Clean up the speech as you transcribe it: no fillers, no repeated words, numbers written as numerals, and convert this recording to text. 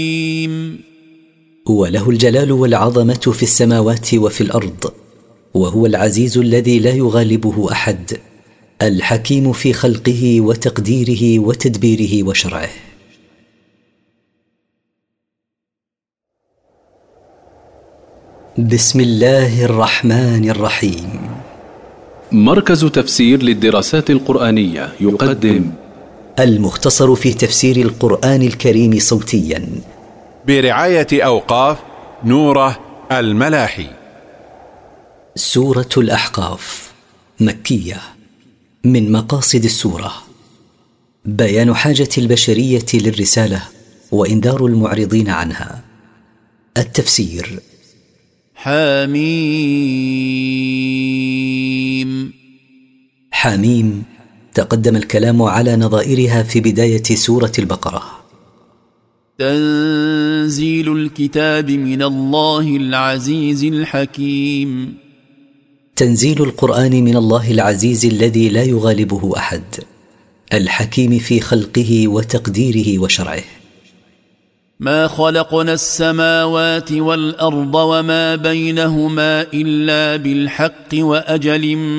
وله الجلال والعظمة في السماوات وفي الأرض، وهو العزيز الذي لا يغالبه أحد، الحكيم في خلقه وتقديره وتدبيره وشرعه. بسم الله الرحمن الرحيم. مركز تفسير للدراسات القرآنية يقدم المختصر في تفسير القرآن الكريم صوتيا برعاية أوقاف نوره الملاحي. سورة الأحقاف مكية. من مقاصد السورة بيان حاجة البشرية للرسالة وإنذار المعرضين عنها. التفسير. حميم. حميم تقدم الكلام على نظائرها في بداية سورة البقرة. تنزيل الكتاب من الله العزيز الحكيم. تنزيل القرآن من الله العزيز الذي لا يغالبه أحد، الحكيم في خلقه وتقديره وشرعه. ما خلقنا السماوات والأرض وما بينهما إلا بالحق وأجل